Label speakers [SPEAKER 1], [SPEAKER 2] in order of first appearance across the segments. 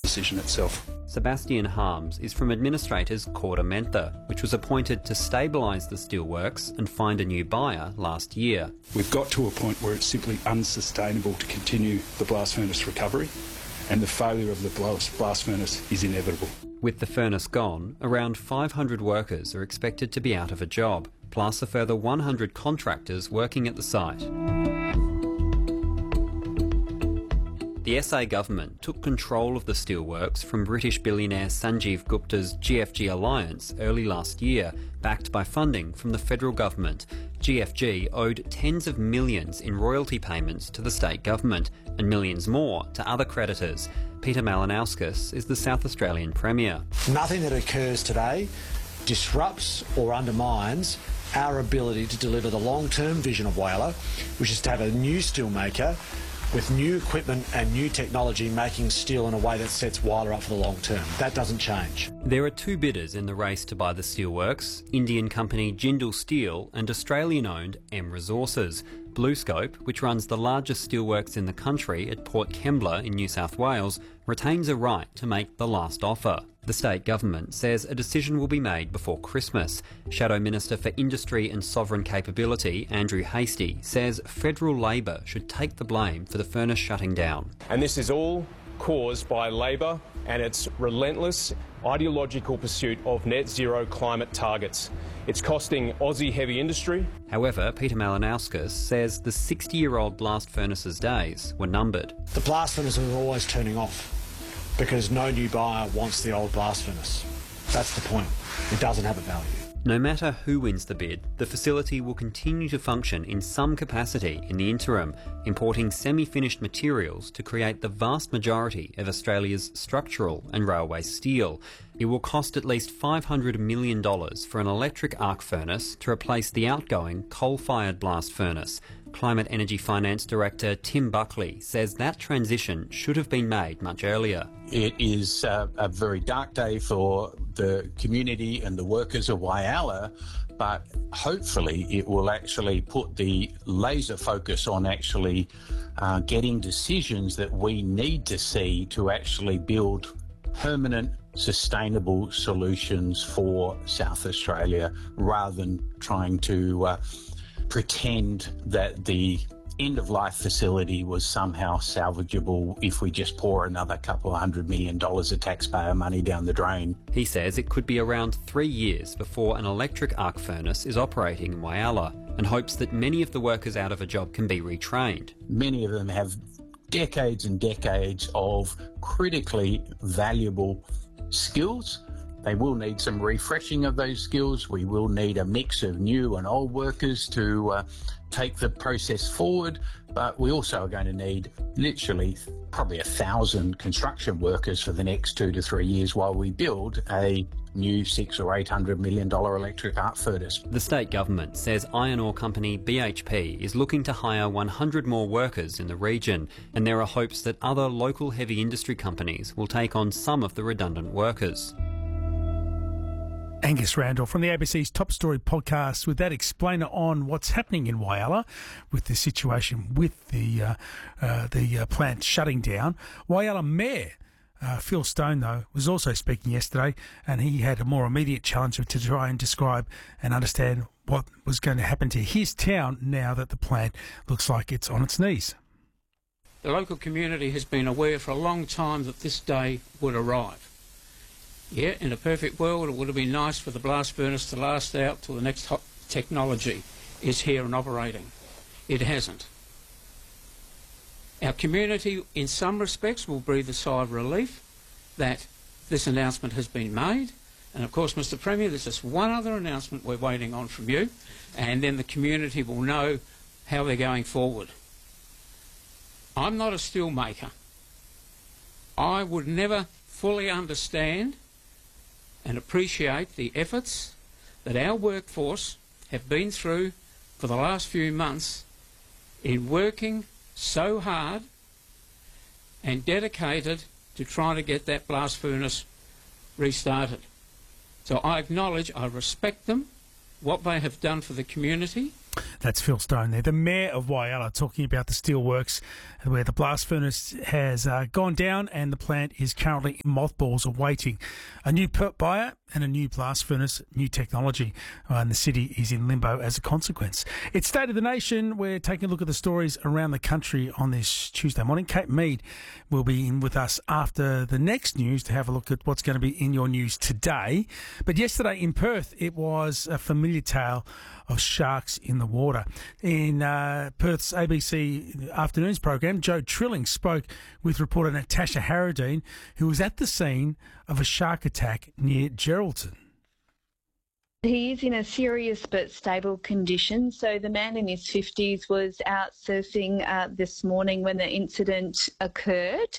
[SPEAKER 1] decision itself.
[SPEAKER 2] Sebastian Harms is from administrators KordaMentha, which was appointed to stabilise the steelworks and find a new buyer last year.
[SPEAKER 1] We've got to a point where it's simply unsustainable to continue the blast furnace recovery, and the failure of the blast furnace is inevitable.
[SPEAKER 2] With the furnace gone, around 500 workers are expected to be out of a job, plus a further 100 contractors working at the site. The SA government took control of the steelworks from British billionaire Sanjeev Gupta's GFG Alliance early last year, backed by funding from the federal government. GFG owed tens of millions in royalty payments to the state government and millions more to other creditors. Peter Malinauskas is the South Australian Premier.
[SPEAKER 3] Nothing that occurs today disrupts or undermines our ability to deliver the long-term vision of Whyalla, which is to have a new steelmaker with new equipment and new technology making steel in a way that sets Whyalla up for the long term. That doesn't change.
[SPEAKER 2] There are two bidders in the race to buy the steelworks, Indian company Jindal Steel and Australian-owned M Resources. BlueScope, which runs the largest steelworks in the country at Port Kembla in New South Wales, retains a right to make the last offer. The state government says a decision will be made before Christmas. Shadow Minister for Industry and Sovereign Capability, Andrew Hastie, says federal Labor should take the blame for the furnace shutting down.
[SPEAKER 4] And this is all caused by Labor and its relentless ideological pursuit of net zero climate targets. It's costing Aussie heavy industry.
[SPEAKER 2] However, Peter Malinauskas says the 60-year-old blast furnace's days were numbered.
[SPEAKER 3] The blast furnace is always turning off because no new buyer wants the old blast furnace. That's the point. It doesn't have a value.
[SPEAKER 2] No matter who wins the bid, the facility will continue to function in some capacity in the interim, importing semi-finished materials to create the vast majority of Australia's structural and railway steel. It will cost at least $500 million for an electric arc furnace to replace the outgoing coal-fired blast furnace. Climate Energy Finance Director Tim Buckley says that transition should have been made much earlier.
[SPEAKER 5] It is a very dark day for the community and the workers of Whyalla, but hopefully it will actually put the laser focus on actually getting decisions that we need to see to actually build permanent, sustainable solutions for South Australia, rather than trying to pretend that the end-of-life facility was somehow salvageable if we just pour another couple of $100 million of taxpayer money down the drain.
[SPEAKER 2] He says it could be around 3 years before an electric arc furnace is operating in Whyalla, and hopes that many of the workers out of a job can be retrained.
[SPEAKER 5] Many of them have decades and decades of critically valuable skills. They will need some refreshing of those skills. We will need a mix of new and old workers to take the process forward, but we also are going to need literally probably 1,000 construction workers for the next 2 to 3 years while we build a new $600 or $800 million electric arc furnace.
[SPEAKER 2] The state government says iron ore company BHP is looking to hire 100 more workers in the region, and there are hopes that other local heavy industry companies will take on some of the redundant workers.
[SPEAKER 6] Angus Randall from the ABC's Top Story podcast with that explainer on what's happening in Whyalla with the situation with the plant shutting down. Whyalla Mayor Phil Stone, though, was also speaking yesterday, and he had a more immediate challenge to try and describe and understand what was going to happen to his town now that the plant looks like it's on its knees.
[SPEAKER 7] The local community has been aware for a long time that this day would arrive. Yeah, in a perfect world, it would have been nice for the blast furnace to last out till the next hot technology is here and operating. It hasn't. Our community, in some respects, will breathe a sigh of relief that this announcement has been made. And of course, Mr. Premier, there's just one other announcement we're waiting on from you, and then the community will know how they're going forward. I'm not a steelmaker. I would never fully understand and appreciate the efforts that our workforce have been through for the last few months in working so hard and dedicated to trying to get that blast furnace restarted. So I acknowledge, I respect them, what they have done for the community.
[SPEAKER 6] That's Phil Stone there, the Mayor of Whyalla, talking about the steelworks where the blast furnace has gone down and the plant is currently in mothballs awaiting a new buyer and a new blast furnace, new technology, and the city is in limbo as a consequence. It's State of the Nation. We're taking a look at the stories around the country on this Tuesday morning. Kate Mead will be in with us after the next news to have a look at what's going to be in your news today. But yesterday in Perth, it was a familiar tale of sharks in the water. In Perth's ABC Afternoons program, Joe Trilling spoke with reporter Natasha Harradine, who was at the scene of a shark attack near Geraldton.
[SPEAKER 8] He is in a serious but stable condition. So the man in his 50s was out surfing this morning when the incident occurred.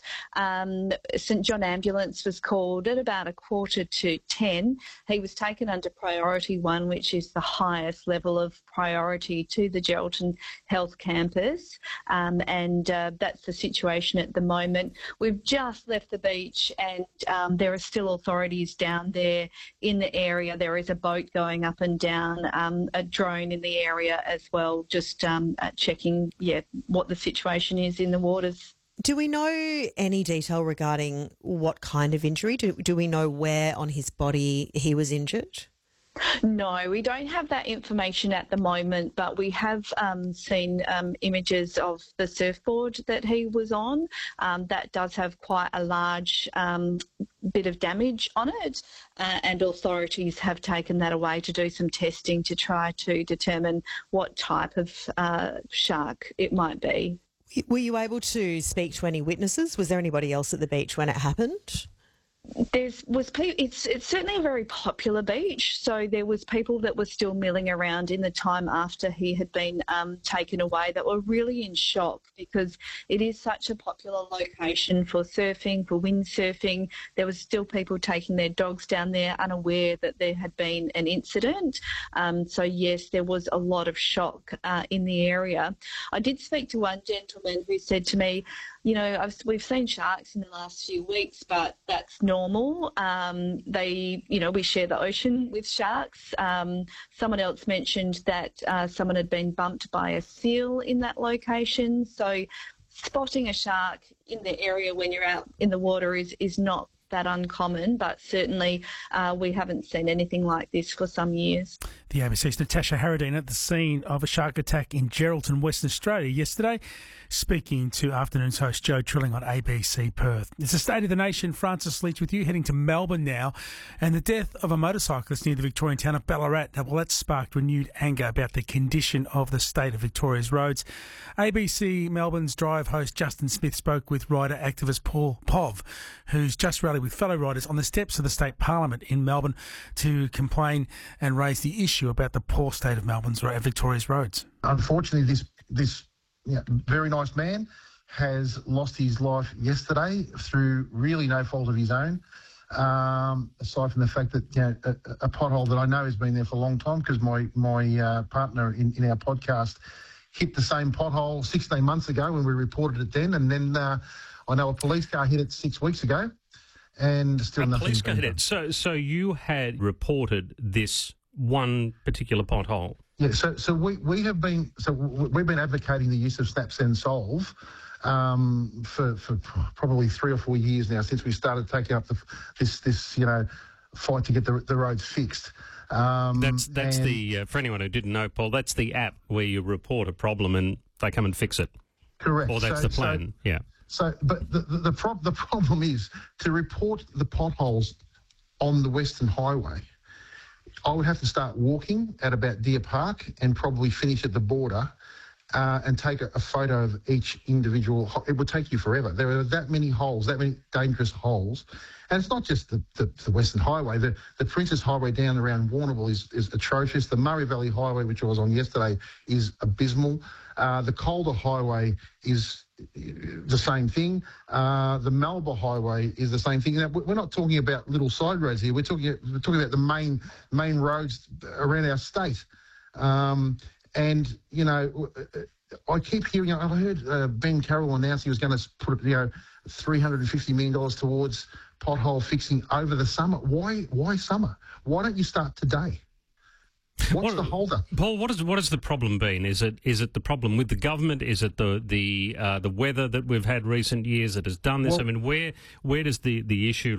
[SPEAKER 8] St John Ambulance was called at about 10:15. He was taken under Priority 1, which is the highest level of priority to the Geraldton Health Campus. And that's the situation at the moment. We've just left the beach and there are still authorities down there in the area. There is a boat going up and down, a drone in the area as well, just checking, what the situation is in the waters.
[SPEAKER 9] Do we know any detail regarding what kind of injury? Do we know where on his body he was injured?
[SPEAKER 8] No, we don't have that information at the moment, but we have seen images of the surfboard that he was on. That does have quite a large bit of damage on it, and authorities have taken that away to do some testing to try to determine what type of shark it might be.
[SPEAKER 9] Were you able to speak to any witnesses? Was there anybody else at the beach when it happened? It's certainly a very popular beach, so there was people that were still milling around in the time after he had been taken away that were really in shock because it is such a popular location for surfing, for windsurfing. There was still people taking their dogs down there unaware that there had been an incident. So yes, there was a lot of shock in the area. I did speak to one gentleman who said to me, we've seen sharks in the last few weeks, but that's normal. We share the ocean with sharks. Someone else mentioned that someone had been bumped by a seal in that location. So spotting a shark in the area when you're out in the water is not that uncommon, but certainly we haven't seen anything like this for some years.
[SPEAKER 6] The ABC's Natasha Harradine at the scene of a shark attack in Geraldton, Western Australia yesterday, speaking to Afternoons host Joe Trilling on ABC Perth. It's the State of the Nation. Francis Leach with you, heading to Melbourne now. And the death of a motorcyclist near the Victorian town of Ballarat, that sparked renewed anger about the condition of the state of Victoria's roads. ABC Melbourne's Drive host Justin Smith spoke with rider activist Paul Pov, who's just rallied with fellow riders on the steps of the State Parliament in Melbourne to complain and raise the issue about the poor state of Victoria's roads.
[SPEAKER 10] Unfortunately, this very nice man has lost his life yesterday through really no fault of his own, aside from the fact that a pothole that I know has been there for a long time, because my partner in our podcast hit the same pothole 16 months ago when we reported it then, and then I know a police car hit it 6 weeks ago, and still nothing.
[SPEAKER 11] Police car hit it. So you had reported this one particular pothole.
[SPEAKER 10] Yeah, so we've been advocating the use of Snap Send Solve for probably 3 or 4 years now, since we started taking up this fight to get the roads fixed.
[SPEAKER 11] That's the for anyone who didn't know, Paul, that's the app where you report a problem and they come and fix it.
[SPEAKER 10] Correct.
[SPEAKER 11] Or that's the plan.
[SPEAKER 10] But the problem is to report the potholes on the Western Highway. I would have to start walking at about Deer Park and probably finish at the border and take a photo of each individual. It would take you forever. There are that many holes, that many dangerous holes. And it's not just the Western Highway. The Princess Highway down around Warrnambool is atrocious. The Murray Valley Highway, which I was on yesterday, is abysmal. The Calder Highway is the same thing. The Melba Highway is the same thing. Now, we're not talking about little side roads here. We're talking about the main roads around our state. And I keep hearing. I heard Ben Carroll announce he was going to put $350 million towards pothole fixing over the summer. Why summer? Why don't you start today? What's the holdup?
[SPEAKER 11] Paul, what has the problem been? Is it the problem with the government? Is it the weather that we've had recent years that has done this?
[SPEAKER 10] Well,
[SPEAKER 11] I mean, where does the issue